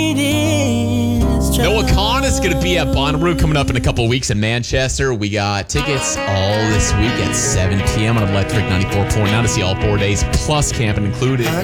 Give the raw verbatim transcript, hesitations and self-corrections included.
it is. Noah Khan is going to be at Bonnaroo coming up in a couple of weeks in Manchester. We got tickets all this week at seven p.m. on Electric ninety-four point nine to see all four days, plus camping included.